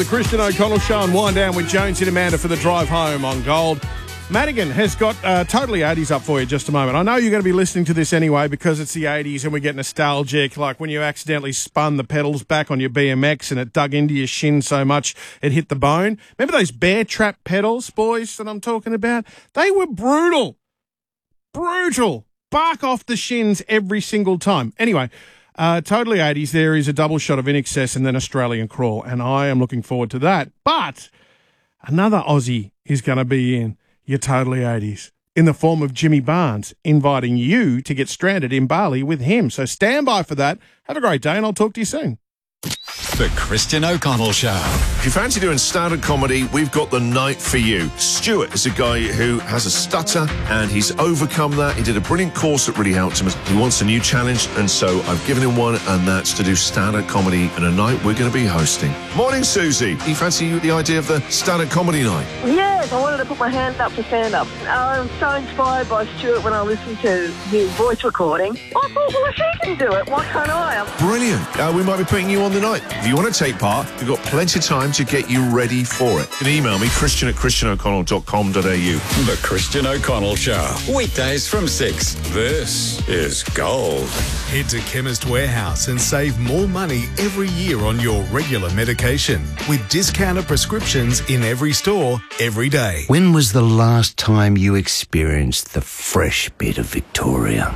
The Christian O'Connell Show and Wind Down with Jones and Amanda for the drive home on Gold. Madigan has got Totally 80s up for you just a moment. I know you're going to be listening to this anyway because it's the 80s and we get nostalgic, like when you accidentally spun the pedals back on your BMX and it dug into your shin so much it hit the bone. Remember those bear trap pedals, boys, that I'm talking about? They were brutal. Brutal. Bark off the shins every single time. Anyway, Totally 80s, there is a double shot of In Excess and then Australian Crawl, and I am looking forward to that. But another Aussie is going to be in your Totally 80s in the form of Jimmy Barnes, inviting you to get stranded in Bali with him. So stand by for that. Have a great day, and I'll talk to you soon. The Christian O'Connell Show. If you fancy doing stand-up comedy, we've got the night for you. Stuart is a guy who has a stutter and he's overcome that. He did a brilliant course that really helped him. He wants a new challenge, and so I've given him one, and that's to do stand-up comedy in a night we're going to be hosting. Morning, Susie. You fancy the idea of the stand-up comedy night? Yes, I wanted to put my hand up for stand-up. I was so inspired by Stuart when I listened to his voice recording. I thought, well, if he can do it, why can't I? Brilliant. We might be putting you on the night. If you want to take part, we've got plenty of time to get you ready for it. You can email me, christian@christianoconnell.com.au. The Christian O'Connell Show. Weekdays from 6. This is Gold. Head to Chemist Warehouse and save more money every year on your regular medication with discounted prescriptions in every store, every day. When was the last time you experienced the fresh bit of Victoria?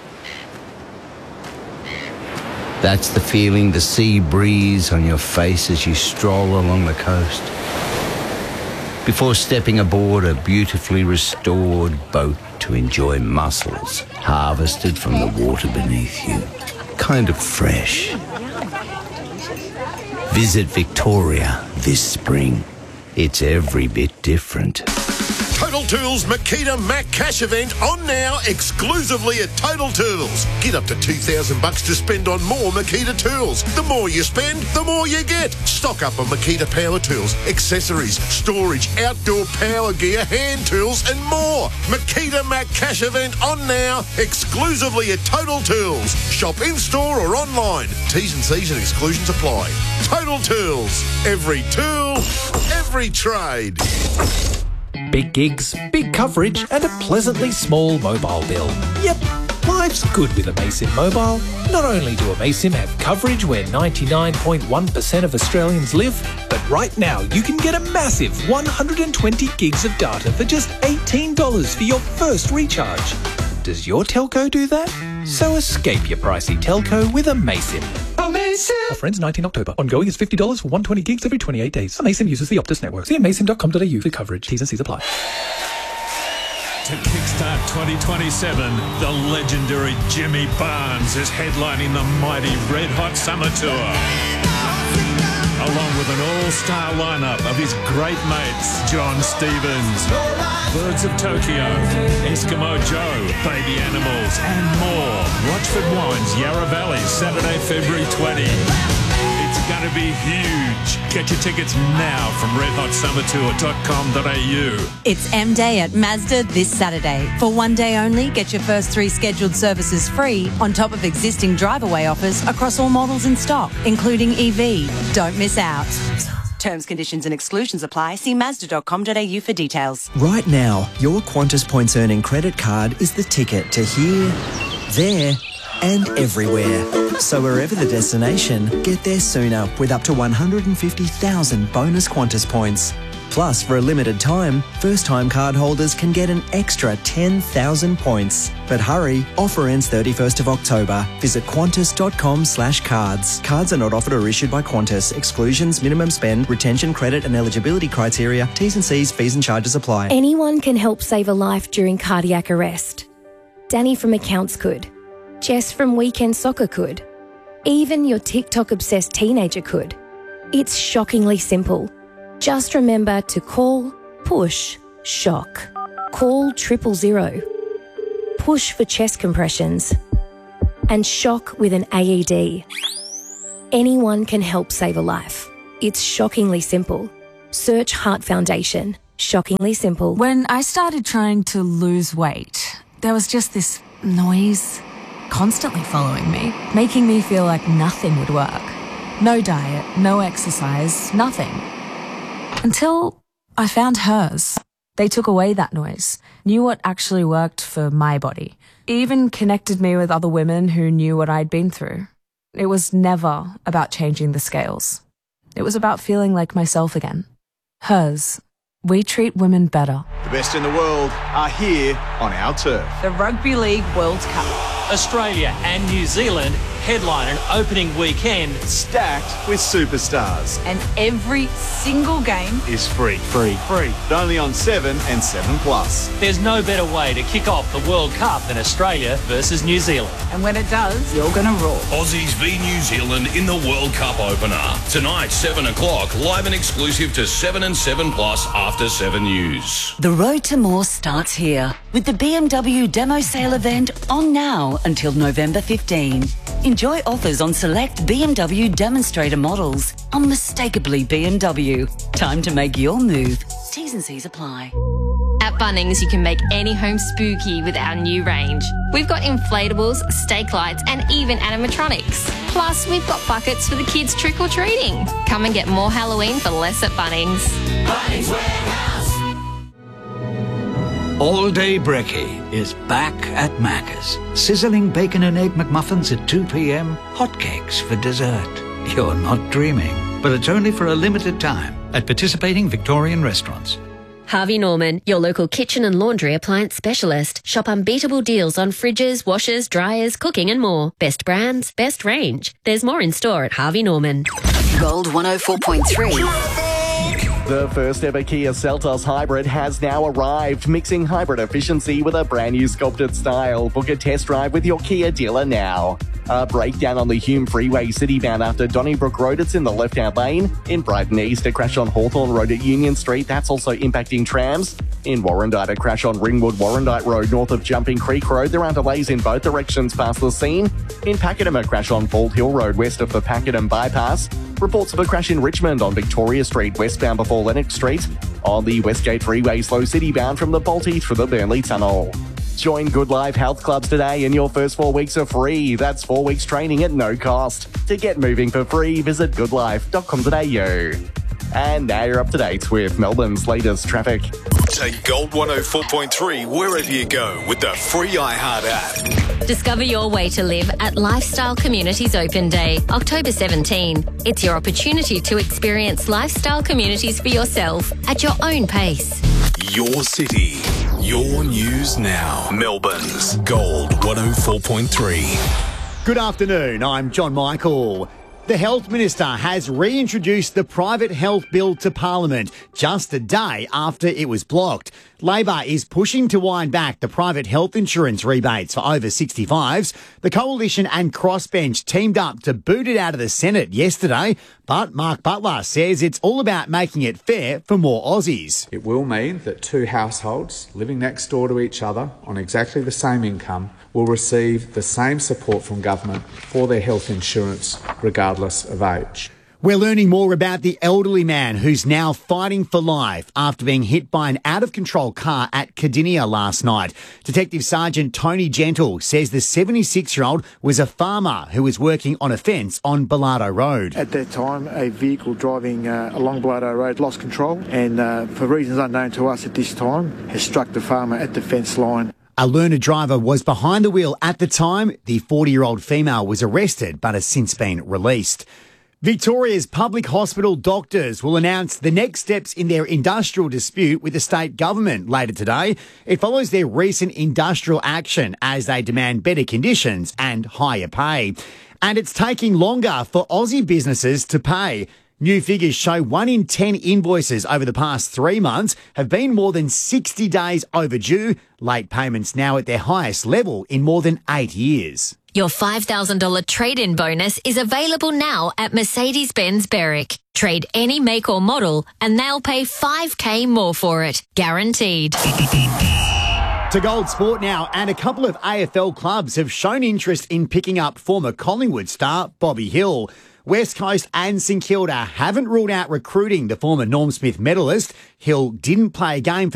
That's the feeling, the sea breeze on your face as you stroll along the coast. Before stepping aboard a beautifully restored boat to enjoy mussels harvested from the water beneath you. Kind of fresh. Visit Victoria this spring. It's every bit different. Total Tools Makita Mac Cash event on now exclusively at Total Tools. Get up to $2,000 to spend on more Makita tools. The more you spend, the more you get. Stock up on Makita power tools, accessories, storage, outdoor power gear, hand tools and more. Makita Mac Cash event on now exclusively at Total Tools. Shop in-store or online. T's and C's and exclusions apply. Total Tools. Every tool, every trade. Big gigs, big coverage, and a pleasantly small mobile bill. Yep, life's good with Amaysim Mobile. Not only do Amaysim have coverage where 99.1% of Australians live, but right now you can get a massive 120 gigs of data for just $18 for your first recharge. Does your telco do that? So escape your pricey telco with Amaysim. Offer ends 19 October. Ongoing is $50 for 120 gigs every 28 days. Amaysim uses the Optus network. See amaysim.com.au for coverage. T's and C's apply. To kickstart 2027, the legendary Jimmy Barnes is headlining the mighty Red Hot Summer Tour. Along with an all-star lineup of his great mates, John Stevens, Birds of Tokyo, Eskimo Joe, Baby Animals, and more. Rochford Wines, Yarra Valley, Saturday, February 20. It's going to be huge. Get your tickets now from redhotsummertour.com.au. It's M-Day at Mazda this Saturday. For one day only, get your first 3 scheduled services free on top of existing drive-away offers across all models in stock, including EV. Don't miss out. Terms, conditions and exclusions apply. See Mazda.com.au for details. Right now, your Qantas Points Earning credit card is the ticket to here, there and everywhere. So wherever the destination, get there sooner with up to 150,000 bonus Qantas points. Plus, for a limited time, first-time card holders can get an extra 10,000 points. But hurry, offer ends 31st of October. Visit qantas.com/cards. Cards are not offered or issued by Qantas. Exclusions, minimum spend, retention, credit and eligibility criteria, T's and C's, fees and charges apply. Anyone can help save a life during cardiac arrest. Danny from Accounts could. Jess from Weekend Soccer could. Even your TikTok-obsessed teenager could. It's shockingly simple. Just remember to call, push, shock. Call 000. Push for chest compressions. And shock with an AED. Anyone can help save a life. It's shockingly simple. Search Heart Foundation. Shockingly simple. When I started trying to lose weight, there was just this noise constantly following me, making me feel like nothing would work. No diet, no exercise, nothing. Until I found hers. They took away that noise, knew what actually worked for my body, even connected me with other women who knew what I'd been through. It was never about changing the scales. It was about feeling like myself again. Hers. We treat women better. The best in the world are here on our turf. The Rugby League World Cup. Australia and New Zealand headline an opening weekend stacked with superstars. And every single game is free. Free. But only on 7 and 7 Plus. There's no better way to kick off the World Cup than Australia versus New Zealand. And when it does, you're going to roar. Aussies v New Zealand in the World Cup opener. Tonight, 7 o'clock, live and exclusive to 7 and 7 Plus after 7 News. The road to more starts here with the BMW demo sale event on now until November 15. Enjoy offers on select BMW demonstrator models. Unmistakably BMW. Time to make your move. T's and C's apply. At Bunnings, you can make any home spooky with our new range. We've got inflatables, stake lights, and even animatronics. Plus, we've got buckets for the kids trick-or-treating. Come and get more Halloween for less at Bunnings. Bunnings Warehouse. All Day Brekkie is back at Macca's. Sizzling bacon and egg McMuffins at 2 p.m, hotcakes for dessert. You're not dreaming, but it's only for a limited time at participating Victorian restaurants. Harvey Norman, your local kitchen and laundry appliance specialist. Shop unbeatable deals on fridges, washers, dryers, cooking and more. Best brands, best range. There's more in store at Harvey Norman. Gold 104.3. The first ever Kia Seltos Hybrid has now arrived, mixing hybrid efficiency with a brand new sculpted style. Book a test drive with your Kia dealer now. A breakdown on the Hume Freeway citybound after Donnybrook Road. It's in the left-hand lane. In Brighton East, a crash on Hawthorne Road at Union Street. That's also impacting trams. In Warrandyte, a crash on Ringwood-Warrandyte Road north of Jumping Creek Road. There are delays in both directions past the scene. In Pakenham, a crash on Bald Hill Road west of the Pakenham bypass. Reports of a crash in Richmond on Victoria Street westbound before Lennox Street. On the Westgate Freeway, slow citybound from the Balti through the Burnley Tunnel. Join Good Life Health Clubs today and your first 4 weeks are free. That's 4 weeks training at no cost. To get moving for free, visit goodlife.com.au. And now you're up to date with Melbourne's latest traffic. Take Gold 104.3 wherever you go with the free iHeart app. Discover your way to live at Lifestyle Communities Open Day, October 17. It's your opportunity to experience lifestyle communities for yourself at your own pace. Your city, your news now. Melbourne's Gold 104.3. Good afternoon, I'm John Michael. The Health Minister has reintroduced the private health bill to Parliament just a day after it was blocked. Labor is pushing to wind back the private health insurance rebates for over 65s. The Coalition and Crossbench teamed up to boot it out of the Senate yesterday, but Mark Butler says it's all about making it fair for more Aussies. It will mean that 2 households living next door to each other on exactly the same income will receive the same support from government for their health insurance regardless of age. We're learning more about the elderly man who's now fighting for life after being hit by an out-of-control car at Cardinia last night. Detective Sergeant Tony Gentle says the 76-year-old was a farmer who was working on a fence on Bellardo Road. At that time, a vehicle driving along Bellardo Road lost control and, for reasons unknown to us at this time, has struck the farmer at the fence line. A learner driver was behind the wheel at the time. The 40-year-old female was arrested but has since been released. Victoria's public hospital doctors will announce the next steps in their industrial dispute with the state government later today. It follows their recent industrial action as they demand better conditions and higher pay. And it's taking longer for Aussie businesses to pay. New figures show 1 in 10 invoices over the past 3 months have been more than 60 days overdue. Late payments now at their highest level in more than 8 years. Your $5,000 trade-in bonus is available now at Mercedes-Benz Berwick. Trade any make or model and they'll pay $5,000 more for it. Guaranteed. To Gold Sport now, and a couple of AFL clubs have shown interest in picking up former Collingwood star Bobby Hill. West Coast and St Kilda haven't ruled out recruiting the former Norm Smith medalist. Hill didn't play a game for